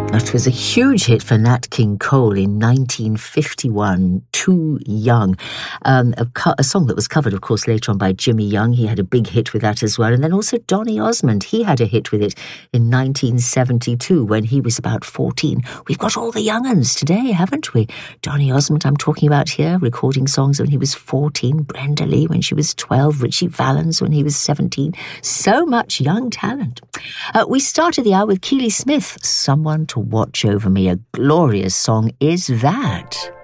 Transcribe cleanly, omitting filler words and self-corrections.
That was a huge hit for Nat King Cole in 1951, Too Young. A song that was covered, of course, later on by Jimmy Young. He had a big hit with that as well. And then also Donny Osmond, he had a hit with it in 1972 when he was about 14. We've got all the young uns today, haven't we? Donny Osmond, I'm talking about here, recording songs when he was 14, Brenda Lee when she was 12, Richie Valens when he was 17. So much young talent. We started the hour with Keely Smith, Someone to Watch Over Me. A glorious song is that.